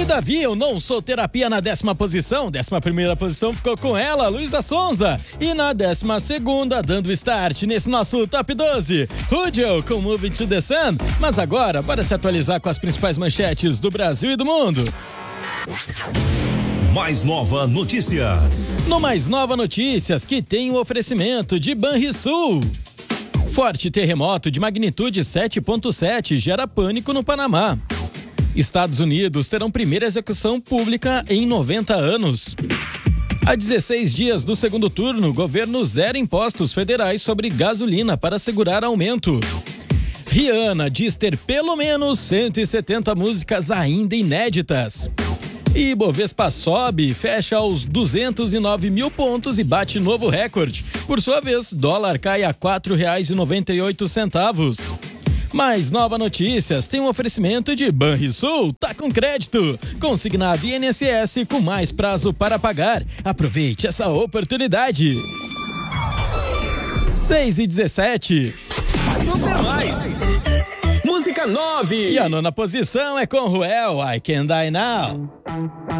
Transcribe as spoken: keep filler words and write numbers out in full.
Davi, eu não sou terapia na décima posição. Décima primeira posição ficou com ela, Luísa Sonza. E na décima segunda, dando start nesse nosso top doze, Hudel com Moving to the Sun. Mas agora, bora se atualizar com as principais manchetes do Brasil e do mundo. Mais Nova Notícias. No Mais Nova Notícias, que tem o oferecimento de Banrisul. Forte terremoto de magnitude sete ponto sete gera pânico no Panamá. Estados Unidos terão primeira execução pública em noventa anos. Há dezesseis dias do segundo turno, governo zera impostos federais sobre gasolina para segurar aumento. Rihanna diz ter pelo menos cento e setenta músicas ainda inéditas. E Bovespa sobe, fecha aos duzentos e nove mil pontos e bate novo recorde. Por sua vez, dólar cai a quatro reais e noventa e oito centavos. Mais Nova Notícias tem um oferecimento de Banrisul, tá com crédito, consignado I N S S com mais prazo para pagar. Aproveite essa oportunidade. seis e dezessete. Super Mais. Música nove. E a nona posição é com Ruel, I Can Die Now.